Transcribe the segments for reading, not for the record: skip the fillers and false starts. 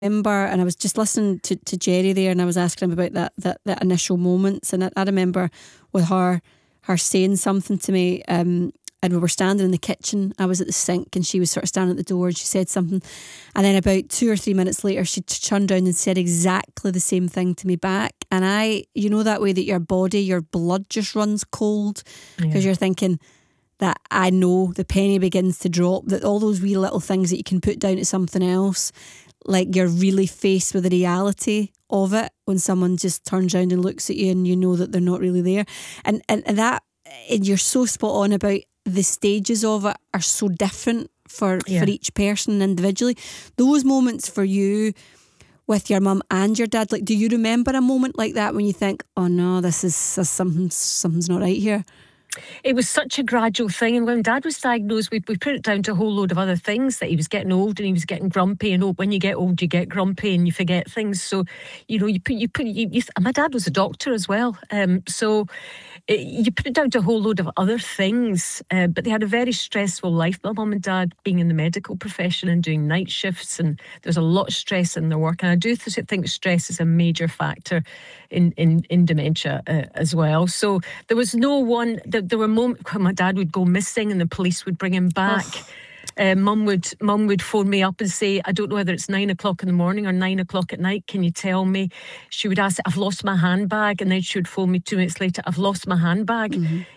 remember, and I was just listening to Jerry there, and I was asking him about that initial moments, and I remember with her saying something to me, and we were standing in the kitchen. I was at the sink and she was sort of standing at the door, and she said something, and then about 2 or 3 minutes later she turned around and said exactly the same thing to me back. And you know that way that your body, your blood just runs cold, because you're thinking that I know the penny begins to drop, that all those wee little things that you can put down to something else, like you're really faced with the reality of it when someone just turns around and looks at you and you know that they're not really there. And you're so spot on about the stages of it are so different for each person individually. Those moments for you with your mum and your dad, like, do you remember a moment like that when you think, oh no, this is something's not right here? It was such a gradual thing, and when Dad was diagnosed, we put it down to a whole load of other things, that he was getting old and he was getting grumpy, and when you get old you get grumpy and you forget things. So my dad was a doctor as well, so you put it down to a whole load of other things, but they had a very stressful life. My mum and dad being in the medical profession and doing night shifts, and there's a lot of stress in their work, and I do think stress is a major factor in dementia as well. So there was no one. There were moments when my dad would go missing and the police would bring him back. Mum would phone me up and say, I don't know whether it's 9 o'clock in the morning or 9 o'clock at night, can you tell me? She would ask, I've lost my handbag, and then she would phone me 2 minutes later, I've lost my handbag.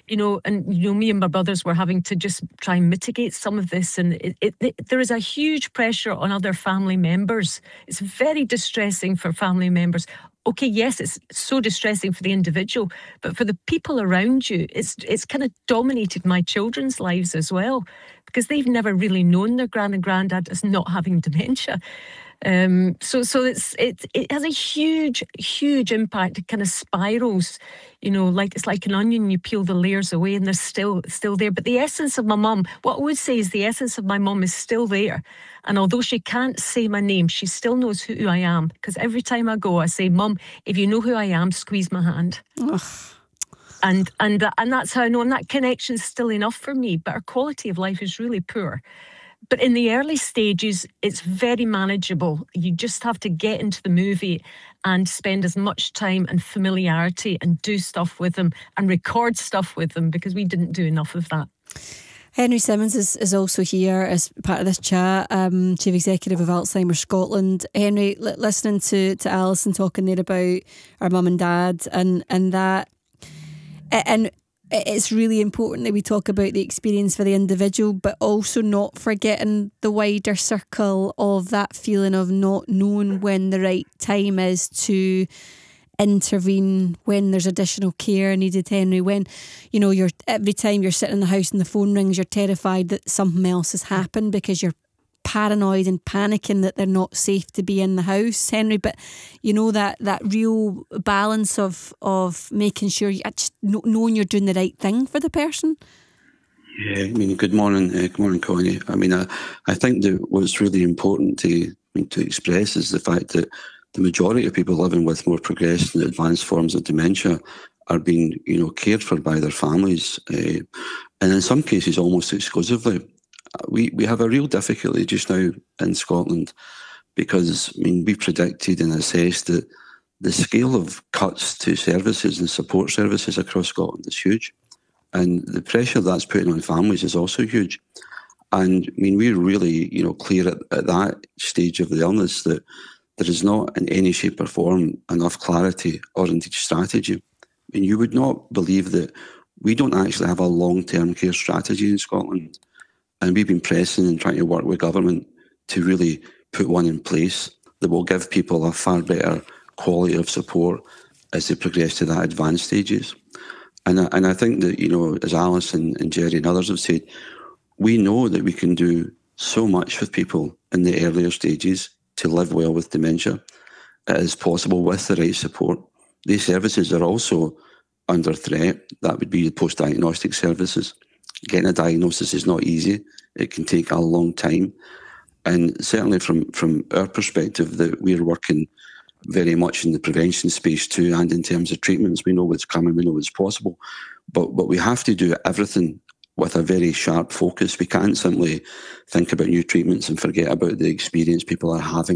Me and my brothers were having to just try and mitigate some of this, and there is a huge pressure on other family members. It's very distressing for family members. Okay, yes, it's so distressing for the individual, but for the people around you, it's kind of dominated my children's lives as well, because they've never really known their gran and granddad as not having dementia. So it has a huge impact. It kind of spirals, like it's like an onion. You peel the layers away, and they're still there. But the essence of my mum, what I would say is the essence of my mum is still there. And although she can't say my name, she still knows who I am. Because every time I go, I say, Mum, if you know who I am, squeeze my hand. Ugh. And that's how I know. And that connection's still enough for me. But our quality of life is really poor. But in the early stages, it's very manageable. You just have to get into the movie and spend as much time and familiarity and do stuff with them and record stuff with them, because we didn't do enough of that. Henry Simmons is also here as part of this chat, Chief Executive of Alzheimer's Scotland. Henry, listening to Alison talking there about our mum and dad and that, and it's really important that we talk about the experience for the individual, but also not forgetting the wider circle of that feeling of not knowing when the right time is to intervene, when there's additional care needed, Henry, when you're every time you're sitting in the house and the phone rings, you're terrified that something else has happened because you're paranoid and panicking that they're not safe to be in the house, Henry. But that real balance of making sure you knowing you're doing the right thing for the person. Yeah, good morning, Connie. I think that what's really important to express is the fact that the majority of people living with more progressed and advanced forms of dementia are being, cared for by their families, and in some cases almost exclusively. We have a real difficulty just now in Scotland because, we predicted and assessed that the scale of cuts to services and support services across Scotland is huge, and the pressure that's putting on families is also huge. And we're really, clear at that stage of the illness that there is not in any shape or form enough clarity or indeed strategy. You would not believe that we don't actually have a long-term care strategy in Scotland. And we've been pressing and trying to work with government to really put one in place that will give people a far better quality of support as they progress to that advanced stages. And I think that, as Alice and Jerry and others have said, we know that we can do so much with people in the earlier stages to live well with dementia. It is possible with the right support. These services are also under threat. That would be the post-diagnostic services. Getting a diagnosis is not easy. It can take a long time. And certainly from our perspective, that we're working very much in the prevention space too, and in terms of treatments. We know what's coming, we know what's possible. But we have to do everything with a very sharp focus. We can't simply think about new treatments and forget about the experience people are having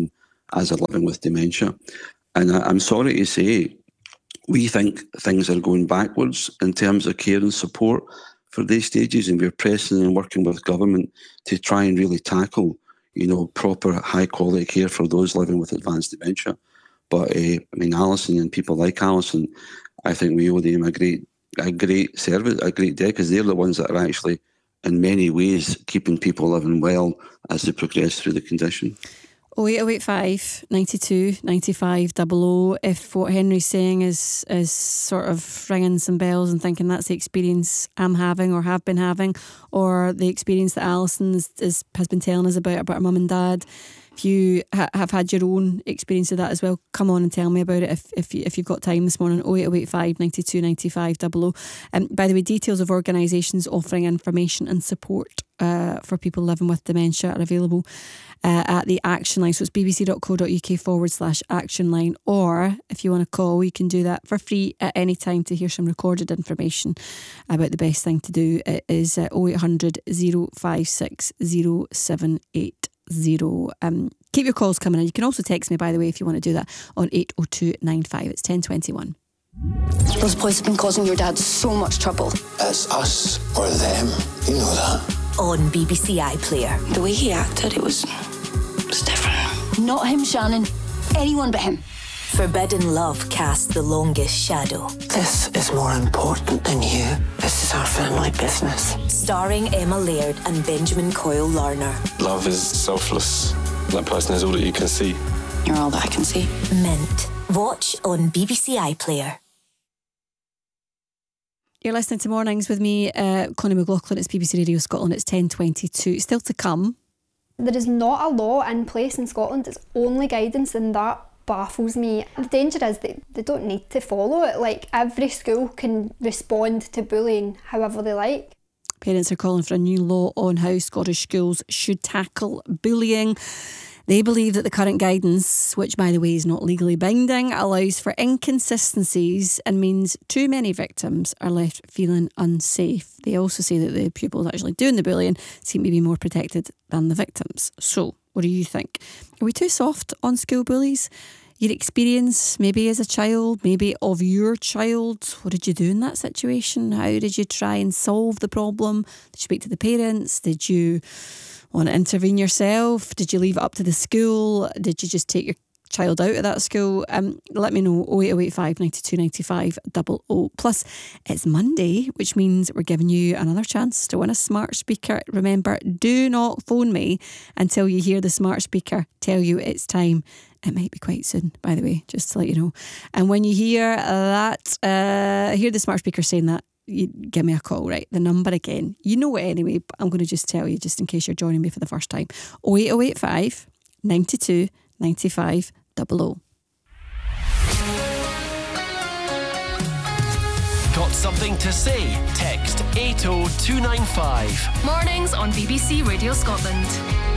as are living with dementia. And I'm sorry to say, we think things are going backwards in terms of care and support for these stages, and we're pressing and working with government to try and really tackle, proper high quality care for those living with advanced dementia. But Alison and people like Alison, I think we owe them a great service, a great debt, because they're the ones that are actually, in many ways, keeping people living well as they progress through the condition. 08085 92 95 00. If what Henry's saying is sort of ringing some bells and thinking that's the experience I'm having or have been having, or the experience that Alison has been telling us about her mum and dad, if you have had your own experience of that as well, come on and tell me about it if you've got time this morning. 08085 92 95 00. By the way, details of organisations offering information and support for people living with dementia are available at the Action Line. So it's bbc.co.uk/Action Line, or if you want to call, you can do that for free at any time to hear some recorded information about the best thing to do. It is 0800 056 0780. Keep your calls coming in. You can also text me, by the way, if you want to do that, on 80295. It's 10:21. Those boys have been causing your dad so much trouble. It's us or them. You know that. On BBC iPlayer. The way he acted, it was different. Not him, Shannon. Anyone but him. Forbidden Love cast the longest shadow. This is more important than you. This is our family business. Starring Emma Laird and Benjamin Coyle Larner. Love is selfless. That person is all that you can see. You're all that I can see. Mint. Watch on BBC iPlayer. You're listening to Mornings with me, Connie McLaughlin. It's BBC Radio Scotland. It's 10:22. Still to come. There is not a law in place in Scotland. It's only guidance, and that baffles me. The danger is that they don't need to follow it. Like, every school can respond to bullying however they like. Parents are calling for a new law on how Scottish schools should tackle bullying. They believe that the current guidance, which by the way is not legally binding, allows for inconsistencies and means too many victims are left feeling unsafe. They also say that the pupils actually doing the bullying seem to be more protected than the victims. So, what do you think? Are we too soft on school bullies? Your experience, maybe as a child, maybe of your child. What did you do in that situation? How did you try and solve the problem? Did you speak to the parents? Did you want to intervene yourself? Did you leave it up to the school? Did you just take your child out of that school? Let me know. 08085 92 95 00. Plus, it's Monday, which means we're giving you another chance to win a smart speaker. Remember, do not phone me until you hear the smart speaker tell you it's time. It might be quite soon, by the way, just to let you know. And when you hear that, hear the smart speaker saying that, you give me a call, right? The number again, you know it anyway, but I'm going to just tell you, just in case you're joining me for the first time. 08085 92 95 00. Got something to say? Text 80295. Mornings on BBC Radio Scotland.